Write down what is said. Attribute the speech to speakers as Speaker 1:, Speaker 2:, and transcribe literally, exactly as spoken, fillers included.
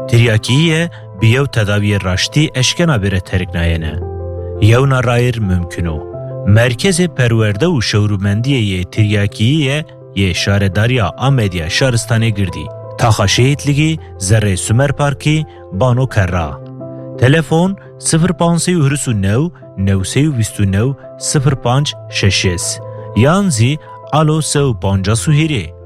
Speaker 1: تریاکیه بیو تداوی راشتی اشکنا بره ترکناینه. یونا رایر ممکنو. مرکز پرورده و شورومندیه تریاکیه یه شارداریا آمدیا شارستانه گردی. تاخا شهیدلگی زره سومر پارکی بانو کرا. تلفون صفر پانسی و هرسو نو نوسی و ویستو نو صفر پانچ ششیس. یانزی آلو سو پانجا سو هیره.